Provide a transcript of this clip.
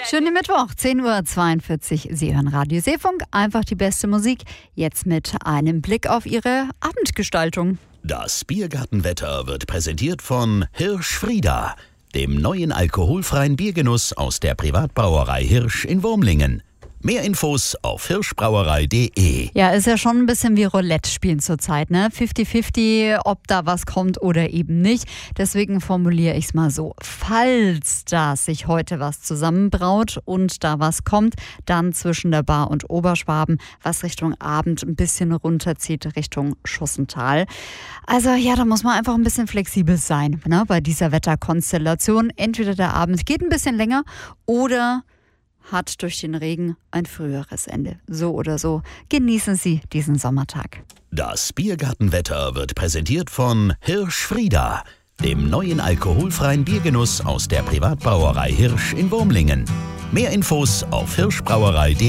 Schönen Mittwoch, 10:42 Uhr. Sie hören Radio Seefunk, einfach die beste Musik. Jetzt mit einem Blick auf Ihre Abendgestaltung. Das Biergartenwetter wird präsentiert von Hirsch Frieda, dem neuen alkoholfreien Biergenuss aus der Privatbrauerei Hirsch in Wurmlingen. Mehr Infos auf hirschbrauerei.de. Ja, ist ja schon ein bisschen wie Roulette spielen zurzeit, ne? 50-50, ob da was kommt oder eben nicht. Deswegen formuliere ich es mal so. Falls da sich heute was zusammenbraut und da was kommt, dann zwischen der Bar und Oberschwaben, was Richtung Abend ein bisschen runterzieht, Richtung Schussental. Also ja, da muss man einfach ein bisschen flexibel sein, ne? Bei dieser Wetterkonstellation. Entweder der Abend geht ein bisschen länger oder hat durch den Regen ein früheres Ende. So oder so, genießen Sie diesen Sommertag. Das Biergartenwetter wird präsentiert von Hirsch Frieda, dem neuen alkoholfreien Biergenuss aus der Privatbrauerei Hirsch in Wurmlingen. Mehr Infos auf hirschbrauerei.de.